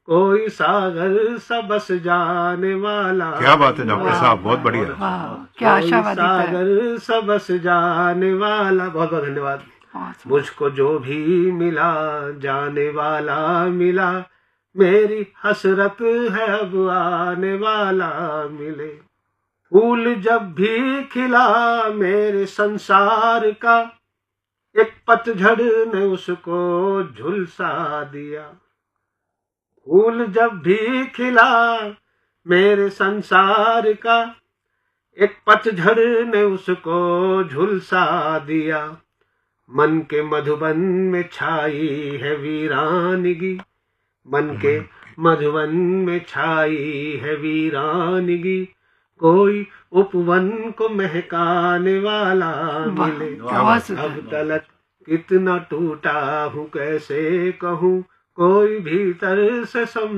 कोई सागर सा बस जाने वाला। क्या बात है डॉक्टर साहब, बहुत बढ़िया। क्या आशावादी है। सागर सा बस जाने वाला। बहुत बहुत धन्यवाद। मुझको जो भी मिला जाने वाला मिला, मेरी हसरत है अब आने वाला मिले। फूल जब भी खिला मेरे संसार का, एक पतझड़ ने उसको झुलसा दिया। फूल जब भी खिला मेरे संसार का, एक पतझड़ ने उसको झुलसा दिया। मन के मधुबन में छाई है वीरानगी, मन के मधुबन में छाई है वीरानगी, कोई उपवन को महकाने वाला मिले। अब तलक कितना टूटा हूँ कैसे कहूँ, कोई भीतर से